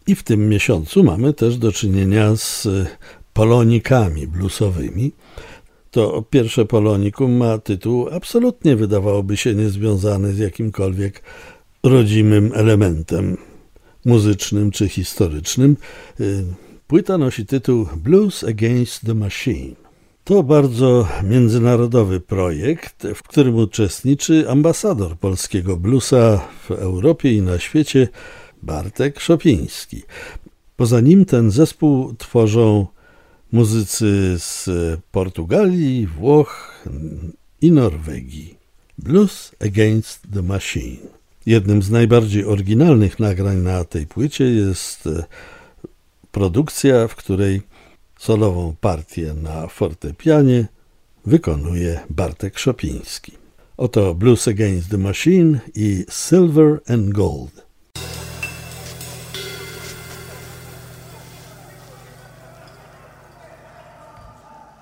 I w tym miesiącu mamy też do czynienia z polonikami bluesowymi. To pierwsze polonikum ma tytuł absolutnie, wydawałoby się, niezwiązany z jakimkolwiek rodzimym elementem muzycznym czy historycznym. Płyta nosi tytuł Blues Against the Machine. To bardzo międzynarodowy projekt, w którym uczestniczy ambasador polskiego bluesa w Europie i na świecie Bartek Szopiński. Poza nim ten zespół tworzą muzycy z Portugalii, Włoch i Norwegii. Blues Against the Machine. Jednym z najbardziej oryginalnych nagrań na tej płycie jest produkcja, w której solową partię na fortepianie wykonuje Bartek Szopiński. Oto Blues Against the Machine i Silver and Gold.